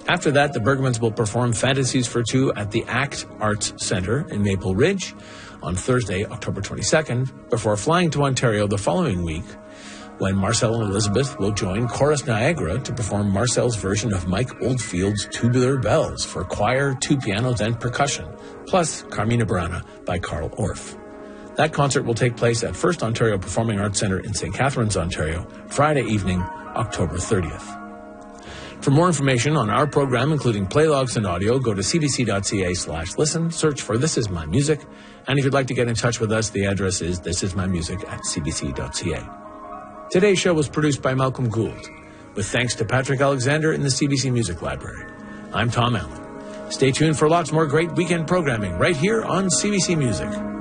After that, the Bergmans will perform Fantasies for Two at the ACT Arts Centre in Maple Ridge on Thursday, October 22nd, before flying to Ontario the following week, when Marcel and Elizabeth will join Chorus Niagara to perform Marcel's version of Mike Oldfield's Tubular Bells for choir, two pianos, and percussion, plus Carmina Burana by Carl Orff. That concert will take place at First Ontario Performing Arts Centre in St. Catharines, Ontario, Friday evening, October 30th. For more information on our program, including playlogs and audio, go to cbc.ca/listen, search for This Is My Music, and if you'd like to get in touch with us, the address is thisismymusic@cbc.ca. Today's show was produced by Malcolm Gould, with thanks to Patrick Alexander in the CBC Music Library. I'm Tom Allen. Stay tuned for lots more great weekend programming right here on CBC Music.